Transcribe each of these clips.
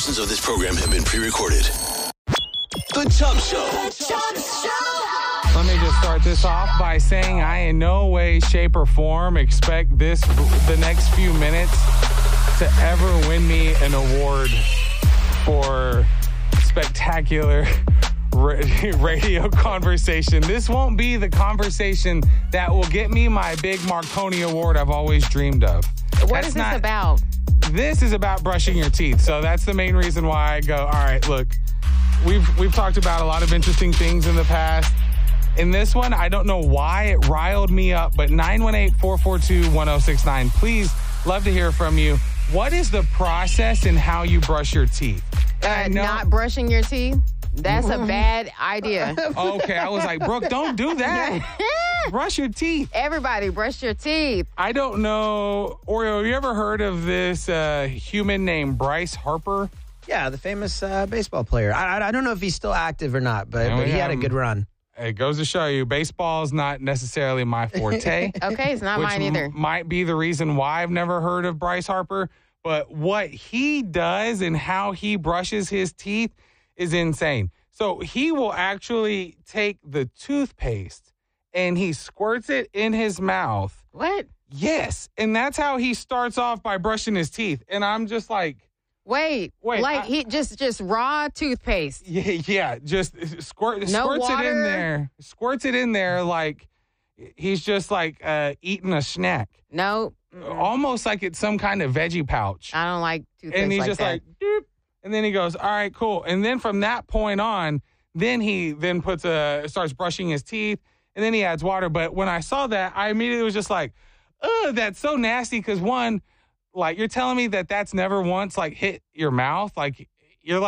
Portions of this program have been pre-recorded. The Chubb Show. Let me just start this off by saying I in no way, shape, or form expect the next few minutes to ever win me an award for spectacular radio conversation. This won't be the conversation that will get me my big Marconi award I've always dreamed of. What is this about? This is about brushing your teeth. So that's the main reason why I go, all right, look, we've talked about a lot of interesting things in the past. In this one, I don't know why it riled me up, but 918-442-1069. Please, love to hear from you. What is the process in how you brush your teeth? Not brushing your teeth? That's a bad idea. Okay, I was like, Brooke, don't do that. Brush your teeth. Everybody, brush your teeth. I don't know. Oreo, have you ever heard of this human named Bryce Harper? Yeah, the famous baseball player. I don't know if he's still active or not, but he had a good run. It goes to show you, baseball is not necessarily my forte. Okay, it's not mine either. Might be the reason why I've never heard of Bryce Harper. But what he does and how he brushes his teeth is insane. So he will actually take the toothpaste and he squirts it in his mouth. What? Yes. And that's how he starts off by brushing his teeth. And I'm just like... Wait, like he just raw toothpaste. Yeah, just squirts water. It in there. Squirts it in there like he's just like eating a snack. No. Almost like it's some kind of veggie pouch. I don't like toothpaste and he's like just that. like, doop. And then he goes, all right, cool. And then from that point on, then he starts brushing his teeth, and then he adds water. But when I saw that, I immediately was just like, ugh, that's so nasty. Because one, like, you're telling me that's never once like hit your mouth. Like you're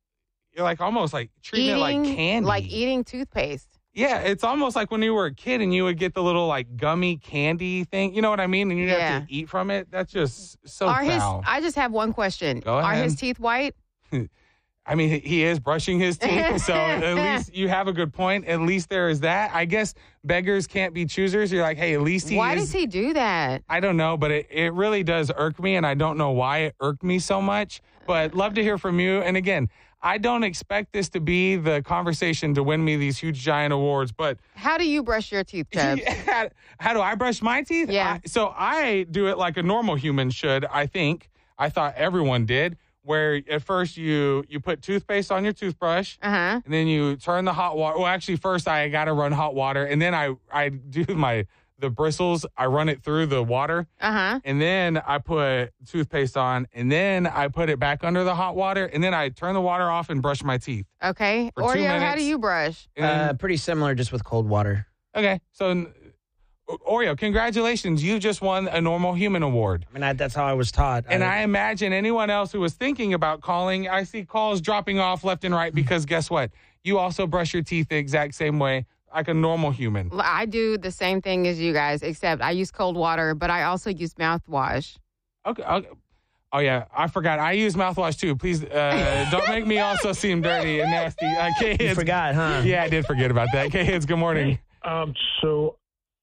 almost like treating it like candy. Like eating toothpaste. Yeah, it's almost like when you were a kid and you would get the little like gummy candy thing. You know what I mean? And you'd have to eat from it. That's just so foul. I just have one question. Go ahead. Are his teeth white? I mean, he is brushing his teeth, so at least you have a good point. At least there is that. I guess beggars can't be choosers. You're like, hey, at least Why does he do that? I don't know, but it really does irk me, and I don't know why it irked me so much. But love to hear from you. And again, I don't expect this to be the conversation to win me these huge, giant awards, but... How do you brush your teeth, Chubb? How do I brush my teeth? Yeah. So I do it like a normal human should, I think. I thought everyone did, where at first you put toothpaste on your toothbrush, and then you turn the hot water. Well, actually, first I got to run hot water, and then I do the bristles, I run it through the water, and then I put toothpaste on, and then I put it back under the hot water, and then I turn the water off and brush my teeth. Okay. For 2 Oreo, minutes. how do you brush? Pretty similar, just with cold water. Okay. So, Oreo, congratulations. You just won a normal human award. I mean, that's how I was taught. And I imagine anyone else who was thinking about calling, I see calls dropping off left and right because guess what? You also brush your teeth the exact same way. Like a normal human. I do the same thing as you guys, except I use cold water, but I also use mouthwash. Okay. Oh, yeah. I forgot. I use mouthwash, too. Please don't make me also seem dirty and nasty. You forgot, huh? Yeah, I did forget about that. K-Hits, good morning. So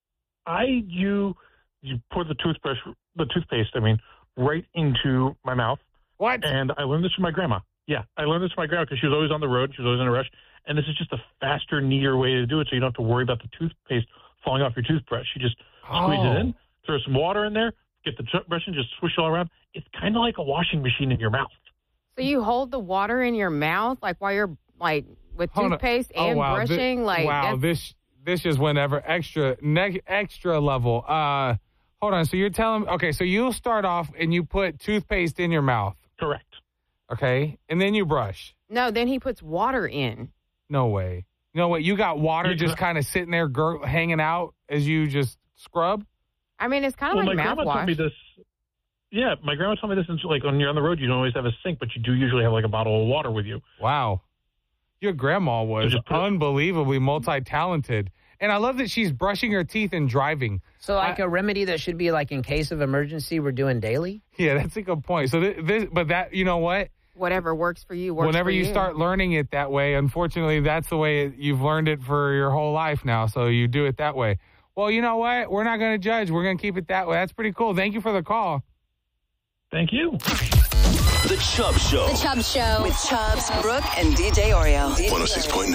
you pour the toothpaste, right into my mouth. What? And I learned this from my grandma. Yeah, I learned this from my grandma because she was always on the road. She was always in a rush. And this is just a faster, neater way to do it so you don't have to worry about the toothpaste falling off your toothbrush. You just squeeze it in, throw some water in there, get the toothbrush and just swish it all around. It's kind of like a washing machine in your mouth. So you hold the water in your mouth like while you're like with toothpaste and brushing? This just went extra level. Hold on. So you're telling me, okay, so you'll start off and you put toothpaste in your mouth. Correct. Okay. And then you brush. No, then he puts water in. No way. No way. You got water just kind of sitting there hanging out as you just scrub? I mean, it's kind of like mouthwash. My grandma told me this. Yeah, my grandma told me this. Like when you're on the road, you don't always have a sink, but you do usually have like a bottle of water with you. Wow. Your grandma was unbelievably multi-talented. And I love that she's brushing her teeth and driving. So like a remedy that should be like in case of emergency we're doing daily? Yeah, that's a good point. So you know what? Whatever works for you works Whenever for you. you start learning it that way, unfortunately, that's the way you've learned it for your whole life now. So you do it that way. Well, you know what? We're not going to judge. We're going to keep it that way. That's pretty cool. Thank you for the call. Thank you. The Chubbs Show. The Chubbs Show. With Chubbs, Brooke, and DJ Oreo. 106.9